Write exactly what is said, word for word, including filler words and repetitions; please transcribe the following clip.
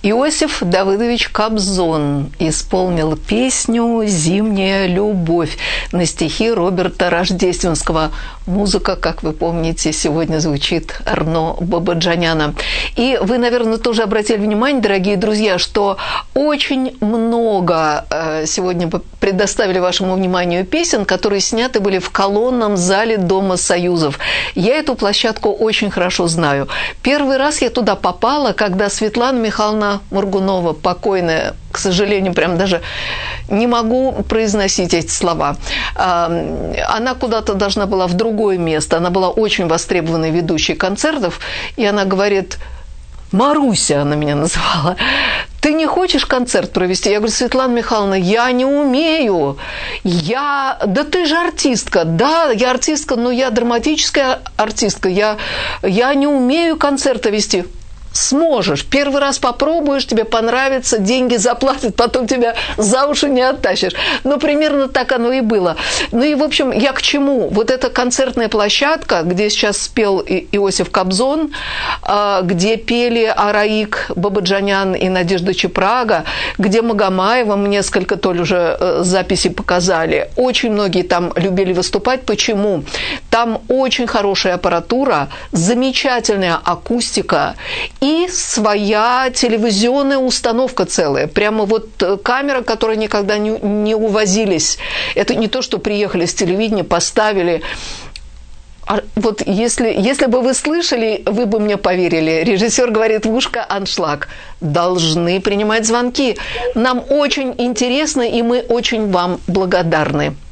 Иосиф Давыдович Кобзон исполнил песню «Зимняя любовь» на стихи Роберта Рождественского. Музыка, как вы помните, сегодня звучит Арно Бабаджаняна. И вы, наверное, тоже обратили внимание, дорогие друзья, что очень много сегодня предоставили вашему вниманию песен, которые сняты были в колонном зале Дома Союзов. Я эту площадку очень хорошо знаю. Первый раз я туда попала, когда Светлана Михайловна Моргунова, покойная, к сожалению, прям даже не могу произносить эти слова. Она куда-то должна была в другое место. Она была очень востребованной ведущей концертов. И она говорит: «Маруся», она меня называла, «ты не хочешь концерт провести?» Я говорю: «Светлана Михайловна, я не умею. Я... Да ты же артистка». «Да, я артистка, но я драматическая артистка. Я, я не умею концерты вести». Сможешь. Первый раз попробуешь, тебе понравится, деньги заплатят, потом тебя за уши не оттащишь. Ну, примерно так оно и было. Ну и, в общем, я к чему? Вот эта концертная площадка, где сейчас спел Иосиф Кобзон, где пели Араик Бабаджанян и Надежда Чепрага, где Магомаева, мы несколько то ли уже записей показали. Очень многие там любили выступать. Почему? Там очень хорошая аппаратура, замечательная акустика и своя телевизионная установка целая. Прямо вот камера, которая никогда не, не увозились. Это не то, что приехали с телевидения, поставили. А вот если, если бы вы слышали, вы бы мне поверили. Режиссер говорит в ушко: аншлаг. Должны принимать звонки. Нам очень интересно, и мы очень вам благодарны.